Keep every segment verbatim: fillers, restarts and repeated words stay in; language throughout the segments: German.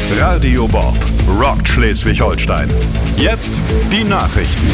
Radio Bob rockt Schleswig-Holstein. Jetzt die Nachrichten.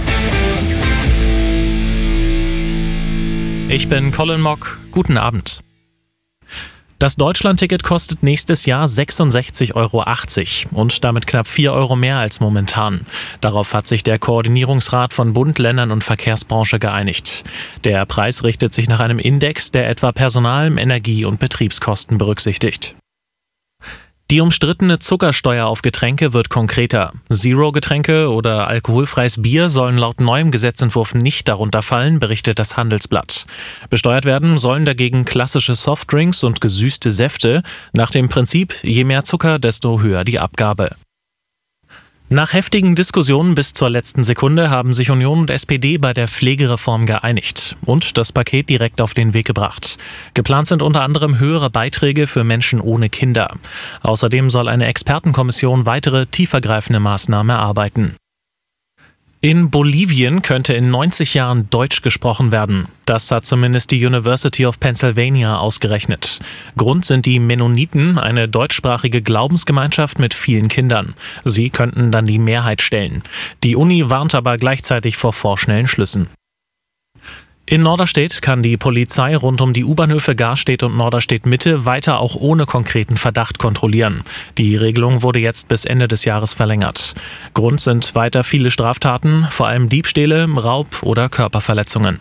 Ich bin Colin Mock. Guten Abend. Das Deutschlandticket kostet nächstes Jahr sechsundsechzig Euro achtzig und damit knapp vier Euro mehr als momentan. Darauf hat sich der Koordinierungsrat von Bund, Ländern und Verkehrsbranche geeinigt. Der Preis richtet sich nach einem Index, der etwa Personal-, Energie- und Betriebskosten berücksichtigt. Die umstrittene Zuckersteuer auf Getränke wird konkreter. Zero-Getränke oder alkoholfreies Bier sollen laut neuem Gesetzentwurf nicht darunter fallen, berichtet das Handelsblatt. Besteuert werden sollen dagegen klassische Softdrinks und gesüßte Säfte, nach dem Prinzip, je mehr Zucker, desto höher die Abgabe. Nach heftigen Diskussionen bis zur letzten Sekunde haben sich Union und S P D bei der Pflegereform geeinigt und das Paket direkt auf den Weg gebracht. Geplant sind unter anderem höhere Beiträge für Menschen ohne Kinder. Außerdem soll eine Expertenkommission weitere tiefergreifende Maßnahmen erarbeiten. In Bolivien könnte in neunzig Jahren Deutsch gesprochen werden. Das hat zumindest die University of Pennsylvania ausgerechnet. Grund sind die Mennoniten, eine deutschsprachige Glaubensgemeinschaft mit vielen Kindern. Sie könnten dann die Mehrheit stellen. Die Uni warnt aber gleichzeitig vor vorschnellen Schlüssen. In Norderstedt kann die Polizei rund um die U-Bahnhöfe Garstedt und Norderstedt Mitte weiter auch ohne konkreten Verdacht kontrollieren. Die Regelung wurde jetzt bis Ende des Jahres verlängert. Grund sind weiter viele Straftaten, vor allem Diebstähle, Raub oder Körperverletzungen.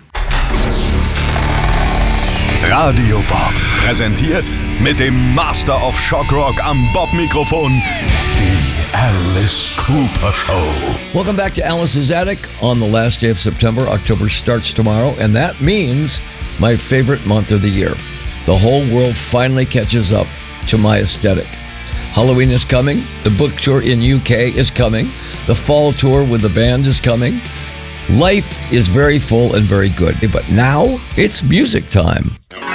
Radio Bob präsentiert mit dem Master of Shock Rock am Bob-Mikrofon die Alice Cooper Show. Welcome back to Alice's Attic on the last day of September. October starts tomorrow, and that means my favorite month of the year. The whole world finally catches up to my aesthetic. Halloween is coming. The book tour in U K is coming. The fall tour with the band is coming. Life is very full and very good, but now it's music time.